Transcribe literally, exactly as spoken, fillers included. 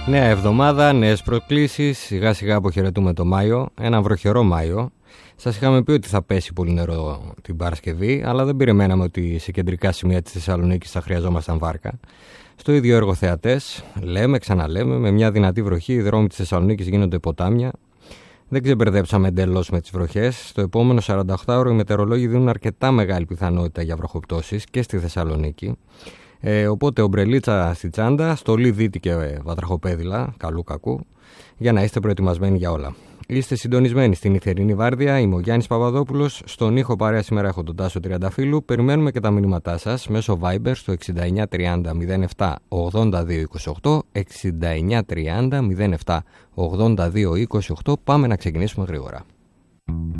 Νέα εβδομάδα, νέες προκλήσεις. Σιγά σιγά αποχαιρετούμε το Μάιο. Ένα βροχερό Μάιο. Σας είχαμε πει ότι θα πέσει πολύ νερό την Παρασκευή, αλλά δεν περιμέναμε ότι σε κεντρικά σημεία της Θεσσαλονίκης θα χρειαζόμασταν βάρκα. Στο ίδιο έργο θεατές, λέμε, ξαναλέμε, με μια δυνατή βροχή οι δρόμοι της Θεσσαλονίκης γίνονται ποτάμια. Δεν ξεμπερδέψαμε εντελώς με τις βροχές. Στο επόμενο σαρανταοκτάωρο οι μετεωρολόγοι δίνουν αρκετά μεγάλη πιθανότητα για βροχοπτώσεις και στη Θεσσαλονίκη. Ε, οπότε ομπρελίτσα στη τσάντα, στολή δίτη και βατραχοπέδιλα, καλού κακού, για να είστε προετοιμασμένοι για όλα. Είστε συντονισμένοι στην Νυχτερινή Βάρδια, είμαι ο Γιάννης Παπαδόπουλος. Στον ήχο παρέα σήμερα έχω τον Τάσο Τριανταφύλου. Περιμένουμε και τα μηνύματά σας μέσω Viber στο εξήντα εννιά τριάντα μηδέν επτά ογδόντα δύο είκοσι οκτώ, εξήντα εννιά τριάντα μηδέν επτά ογδόντα δύο είκοσι οκτώ. Πάμε να ξεκινήσουμε γρήγορα.